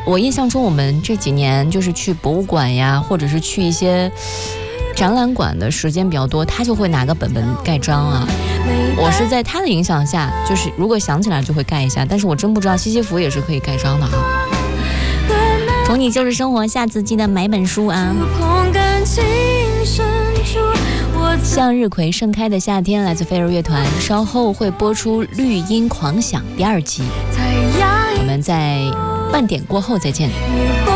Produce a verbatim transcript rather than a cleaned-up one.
我印象中我们这几年就是去博物馆呀，或者是去一些展览馆的时间比较多，他就会拿个本本盖章啊。我是在他的影响下，就是如果想起来就会盖一下，但是我真不知道西西弗也是可以盖章的啊。宠你就是生活，下次记得买本书啊。向日葵盛开的夏天来自飞儿乐团，稍后会播出绿荫狂想第二集，我们在半点过后再见。